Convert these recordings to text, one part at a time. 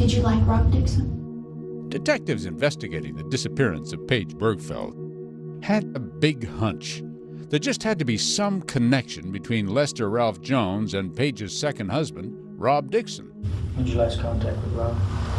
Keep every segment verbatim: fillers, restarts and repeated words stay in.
Did you like Rob Dixon? Detectives investigating the disappearance of Paige Bergfeld had a big hunch. There just had to be some connection between Lester Ralph Jones and Paige's second husband, Rob Dixon. When did you last contact with Rob?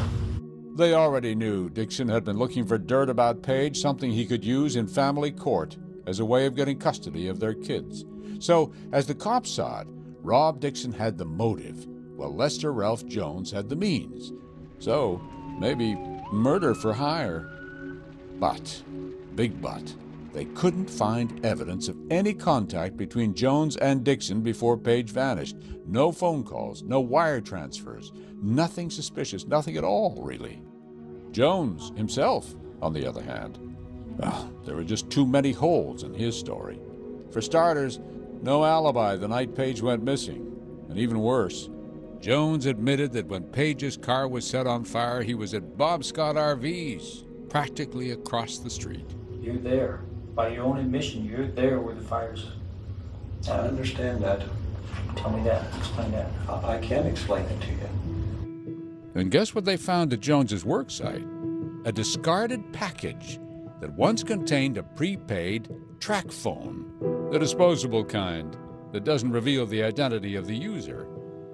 They already knew Dixon had been looking for dirt about Paige, something he could use in family court as a way of getting custody of their kids. So, as the cops saw it, Rob Dixon had the motive, while Lester Ralph Jones had the means. So, maybe murder for hire. But, big but, they couldn't find evidence of any contact between Jones and Dixon before Paige vanished. No phone calls, no wire transfers, nothing suspicious, nothing at all, really. Jones himself, on the other hand, well, there were just too many holes in his story. For starters, no alibi the night Paige went missing. And even worse, Jones admitted that when Paige's car was set on fire, he was at Bob Scott R V's, practically across the street. You're there. By your own admission, you're there where the fire's... I understand that. Tell me that. Explain that. I can't explain it to you. And guess what they found at Jones's work site? A discarded package that once contained a prepaid track phone, the disposable kind that doesn't reveal the identity of the user.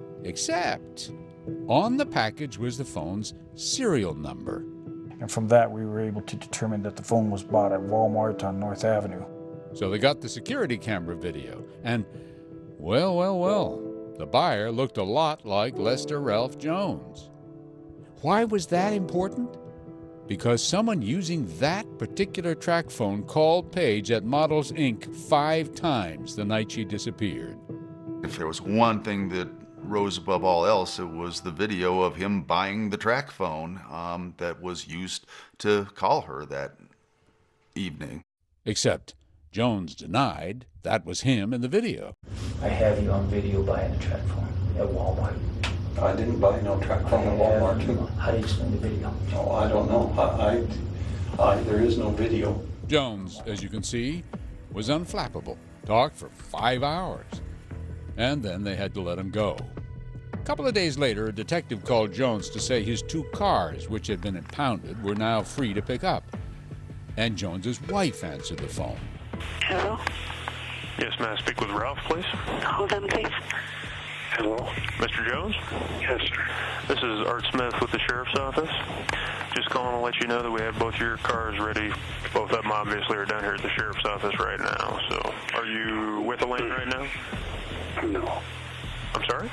Except, on the package was the phone's serial number. And from that, we were able to determine that the phone was bought at Walmart on North Avenue. So they got the security camera video, and, well, well, well, the buyer looked a lot like Lester Ralph Jones. Why was that important? Because someone using that particular track phone called Paige at Models Incorporated five times the night she disappeared. If there was one thing that rose above all else, it was the video of him buying the track phone um, that was used to call her that evening. Except Jones denied that was him in the video. I have you on video buying a track phone at Walmart. I didn't buy no track phone at Walmart, too. How do you explain the video? Oh, I don't know. I, I, I, there is no video. Jones, as you can see, was unflappable. Talked for five hours. And then they had to let him go. A couple of days later, a detective called Jones to say his two cars, which had been impounded, were now free to pick up. And Jones's wife answered the phone. Hello? Yes, may I speak with Ralph, please? Hold on, please. Hello? Mister Jones? Yes, sir. This is Art Smith with the Sheriff's Office. Just calling to let you know that we have both your cars ready. Both of them obviously are down here at the Sheriff's Office right now. So, are you with Elaine right now? No. I'm sorry?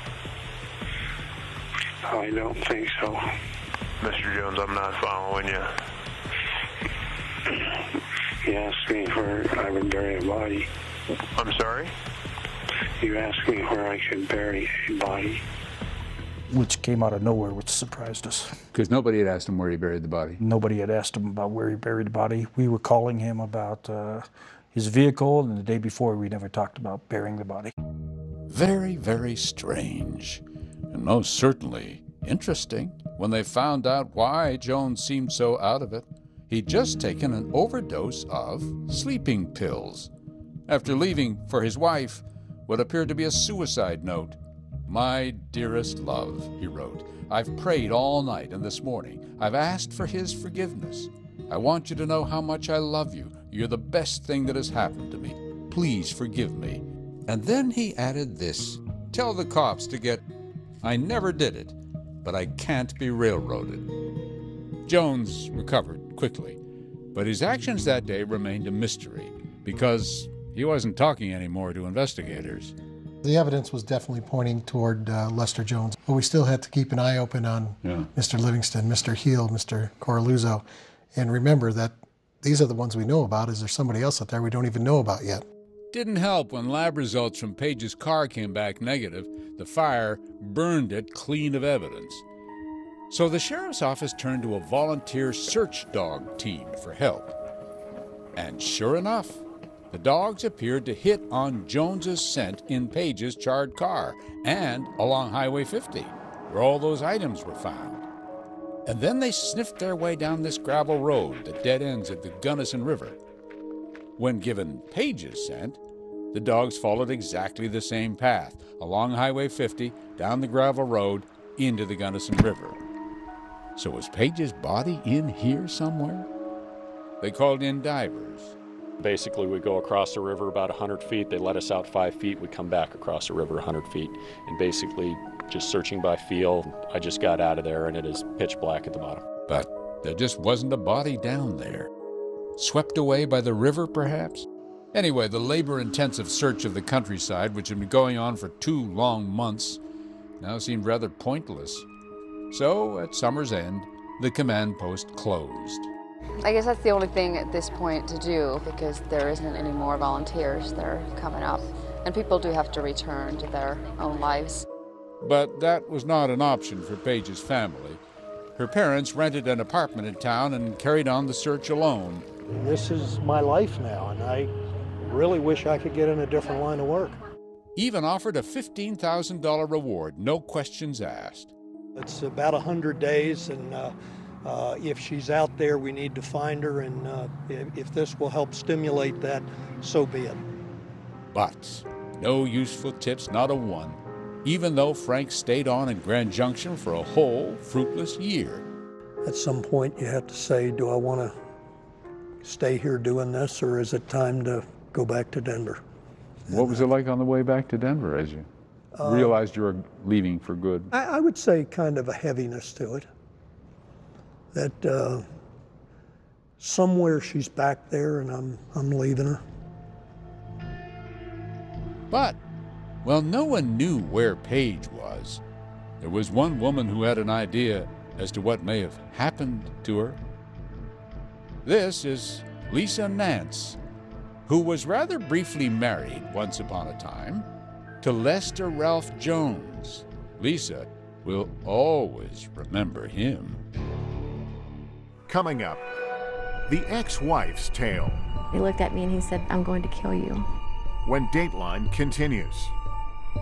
I don't think so. Mister Jones, I'm not following you. You asked me where I would bury a body. I'm sorry? You asked me where I could bury a body. Which came out of nowhere, which surprised us. Because nobody had asked him where he buried the body. Nobody had asked him about where he buried the body. We were calling him about uh, his vehicle, and the day before we never talked about burying the body. Very, very strange. And most certainly interesting when they found out why Jones seemed so out of it. He'd just taken an overdose of sleeping pills after leaving for his wife what appeared to be a suicide note. "My dearest love," he wrote, "I've prayed all night and this morning. I've asked for his forgiveness. I want you to know how much I love you. You're the best thing that has happened to me. Please forgive me." And then he added this: "Tell the cops to get, I never did it, but I can't be railroaded." Jones recovered quickly, but his actions that day remained a mystery because he wasn't talking anymore to investigators. The evidence was definitely pointing toward uh, Lester Jones, but we still had to keep an eye open on yeah. Mister Livingston, Mister Heel, Mister Coraluzzo, and remember that these are the ones we know about. Is there somebody else out there we don't even know about yet? Didn't help when lab results from Paige's car came back negative. The fire burned it clean of evidence. So the sheriff's office turned to a volunteer search dog team for help. And sure enough, the dogs appeared to hit on Jones's scent in Paige's charred car and along Highway fifty, where all those items were found. And then they sniffed their way down this gravel road that dead ends at the Gunnison River. When given Paige's scent, the dogs followed exactly the same path, along Highway fifty, down the gravel road, into the Gunnison River. So was Paige's body in here somewhere? They called in divers. Basically, we go across the river about one hundred feet. They let us out five feet. We come back across the river one hundred feet. And basically, just searching by feel, I just got out of there, and it is pitch black at the bottom. But there just wasn't a body down there. Swept away by the river, perhaps? Anyway, the labor-intensive search of the countryside, which had been going on for two long months, now seemed rather pointless. So, at summer's end, the command post closed. I guess that's the only thing at this point to do, because there isn't any more volunteers that are coming up. And people do have to return to their own lives. But that was not an option for Paige's family. Her parents rented an apartment in town and carried on the search alone. This is my life now, and I really wish I could get in a different line of work. Even offered a fifteen thousand dollars reward, no questions asked. It's about one hundred days, and uh, uh, if she's out there, we need to find her, and uh, if, if this will help stimulate that, so be it. But no useful tips, not a one, even though Frank stayed on in Grand Junction for a whole fruitless year. At some point, you have to say, do I want to stay here doing this, or is it time to go back to Denver? What was it like on the way back to Denver as you uh, realized you were leaving for good? I, I would say kind of a heaviness to it. That uh, somewhere she's back there and I'm, I'm leaving her. But, well, no one knew where Paige was. There was one woman who had an idea as to what may have happened to her. This is Lisa Nance, who was rather briefly married once upon a time to Lester Ralph Jones. Lisa will always remember him. Coming up, the ex-wife's tale. He looked at me and he said, "I'm going to kill you." When Dateline continues.